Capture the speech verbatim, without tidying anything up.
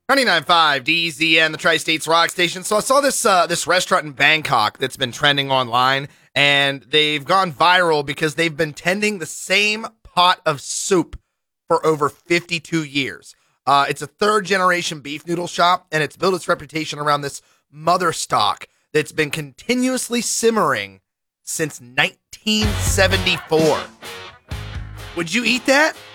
ninety-nine point five D Z N, the Tri-States Rock Station. So I saw this uh, this restaurant in Bangkok that's been trending online, and they've gone viral because they've been tending the same pot of soup for over fifty-two years. Uh, it's a third-generation beef noodle shop, and it's built its reputation around this mother stock that's been continuously simmering since nineteen seventy-four. Would you eat that?